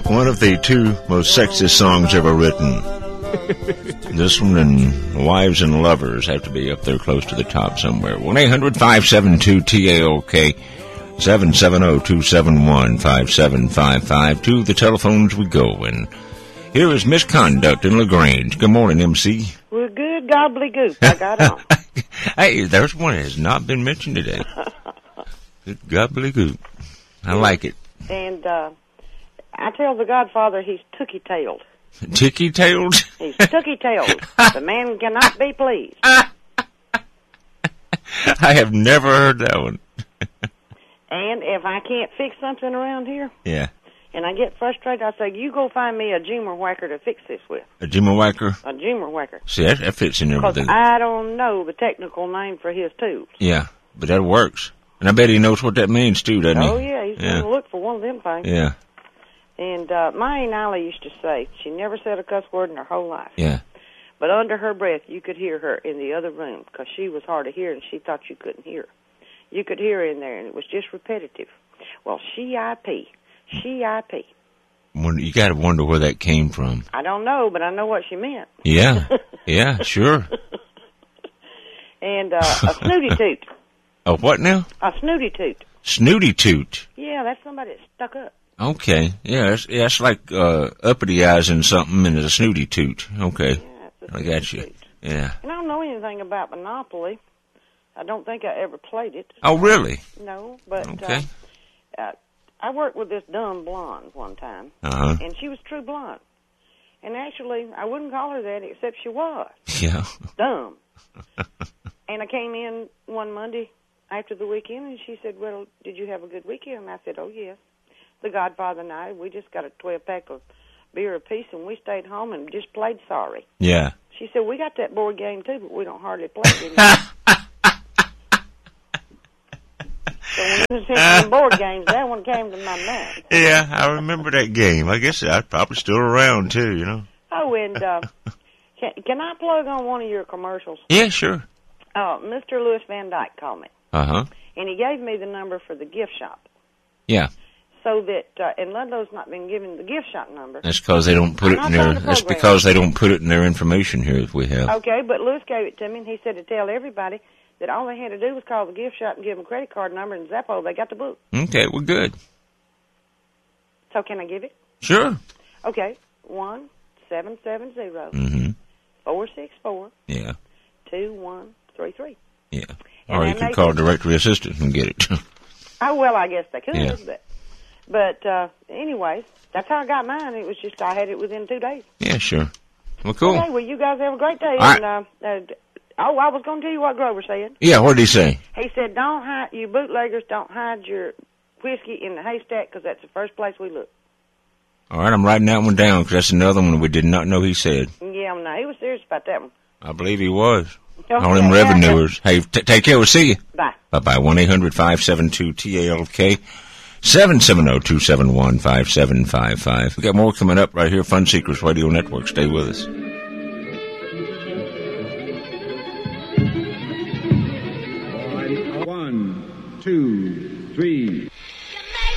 One of the two most sexist songs ever written. This one and Wives and Lovers have to be up there close to the top somewhere. 1-800-572-TALK, 770-271-5755. To the telephones we go. And here is Misconduct in LaGrange. Good morning, MC. Well, good gobbledygook. I got on. Hey, there's one that has not been mentioned today. Good gobbledygook. I like it. And I tell the Godfather he's tookie-tailed. Ticky-tailed? He's tookie-tailed. The man cannot be pleased. I have never heard that one. And if I can't fix something around here, Yeah. and I get frustrated, I say, you go find me a Jimmer whacker to fix this with. A Jimmer whacker? A Jimmer whacker. See, that fits in there with Because it. I don't know the technical name for his tools. Yeah, but that works. And I bet he knows what that means, too, doesn't he? Oh, yeah, he's going to look for one of them things. Yeah. And my Aunt Allie used to say, she never said a cuss word in her whole life. Yeah. But under her breath, you could hear her in the other room because she was hard to hear and she thought you couldn't hear her. You could hear her in there, and it was just repetitive. Well, she-I-P. You got to wonder where that came from. I don't know, but I know what she meant. Yeah. Yeah, sure. And a snooty toot. A what now? A snooty toot. Snooty toot. Yeah, that's somebody that's stuck up. Okay. Yeah, that's like uppity-izing something and a snooty toot. Okay. Yeah, I got you. Toot. Yeah. And I don't know anything about Monopoly. I don't think I ever played it. Oh, really? No, but Okay. I worked with this dumb blonde one time, and she was true blonde. And actually, I wouldn't call her that except she was. Yeah. Dumb. And I came in one Monday after the weekend, and she said, well, did you have a good weekend? And I said, oh, yes. The Godfather and I, we just got a 12-pack of beer apiece, and we stayed home and just played sorry. Yeah. She said, we got that board game, too, but we don't hardly play it anymore. So when you was hitting board games, that one came to my mind. Yeah, I remember that game. I guess I'm probably still around, too, you know. Oh, and can I plug on one of your commercials? Yeah, sure. Mr. Louis Van Dyke called me. Uh-huh. And he gave me the number for the gift shop. Yeah. So that, and Ludlow's not been given the gift shop number. That's because they don't put it in their, that's because they don't put it in their information here that we have. Okay, but Louis gave it to me, and he said to tell everybody that all they had to do was call the gift shop and give them a credit card number, and Zappo, they got the book. Okay, well, good. So can I give it? Sure. Okay, 1-770 464 Yeah. 2133. Yeah. And or you could call directory assistant and get it. Oh, well, I guess they could, Yeah. but anyways, that's how I got mine. It was just I had it within 2 days. Yeah, sure. Well, cool. Okay, well, you guys have a great day. All And, I was going to tell you what Grover said. Yeah, what did he say? He said, don't hide, you bootleggers, don't hide your whiskey in the haystack because that's the first place we look. All right, I'm writing that one down because that's another one we did not know he said. Yeah, no, he was serious about that one. I believe he was. Okay, All them revenuers. Hey, take care. We'll see you. Bye. Bye-bye. 1-800-572-TALK. 770-271-5755. We got more coming up right here. Fun Seekers Radio Network. Stay with us. 1, 2, 3